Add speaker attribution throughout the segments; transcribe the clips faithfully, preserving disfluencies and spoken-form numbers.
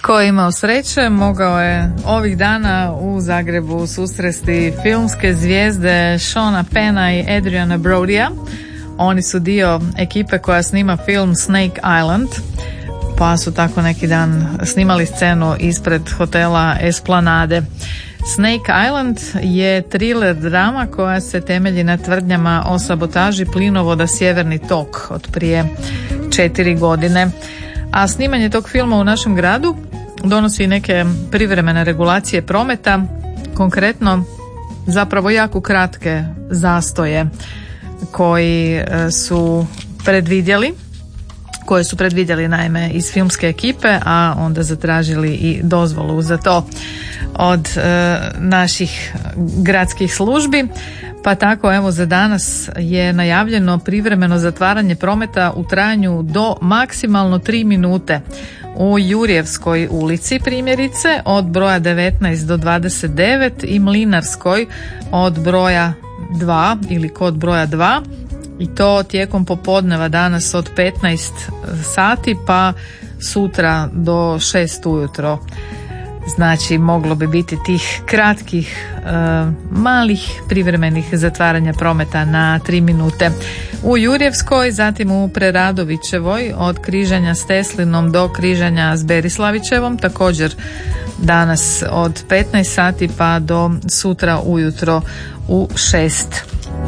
Speaker 1: Ko je imao sreće, mogao je ovih dana u Zagrebu susresti filmske zvijezde Seana Penna i Adriana Brodyja. Oni su dio ekipe koja snima film Snake Island, pa su tako neki dan snimali scenu ispred hotela Esplanade. Snake Island je thriller drama koja se temelji na tvrdnjama o sabotaži plinovoda Sjeverni tok od prije četiri godine. A snimanje tog filma u našem gradu donosi neke privremene regulacije prometa, konkretno zapravo jako kratke zastoje koji su predvidjeli koje su predvidjeli naime iz filmske ekipe, a onda zatražili i dozvolu za to od e, naših gradskih službi. Pa tako evo za danas je najavljeno privremeno zatvaranje prometa u trajanju do maksimalno tri minute u Jurjevskoj ulici primjerice od broja devetnaest do dvadeset devet i Mlinarskoj od broja dva ili kod broja dva, i to tijekom popodneva danas od petnaest sati pa sutra do šest ujutro. Znači moglo bi biti tih kratkih e, malih privremenih zatvaranja prometa na tri minute u Jurjevskoj, zatim u Preradovićevoj od križanja s Teslinom do križanja s Berislavićevom, također danas od petnaest sati pa do sutra ujutro u šest.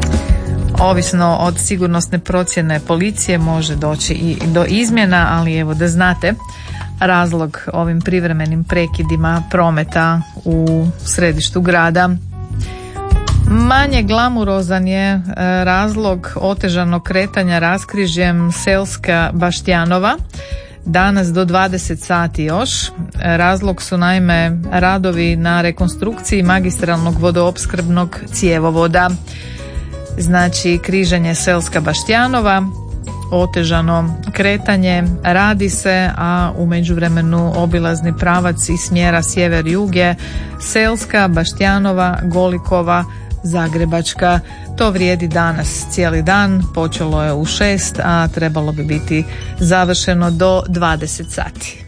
Speaker 1: Ovisno od sigurnosne procjene policije može doći i do izmjena, ali evo da znate razlog ovim privremenim prekidima prometa u središtu grada. Manje glamurozan je razlog otežanog kretanja raskrižjem Selska Baštjanova danas do dvadeset sati još. Razlog su naime radovi na rekonstrukciji magistralnog vodoopskrbnog cjevovoda. Znači križanje Selska Baštjanova, otežano kretanje, radi se, a u međuvremenu obilazni pravac iz smjera sjever-jug je Selska, Baštjanova, Golikova, Zagrebačka. To vrijedi danas cijeli dan, počelo je u šest, a trebalo bi biti završeno do dvadeset sati.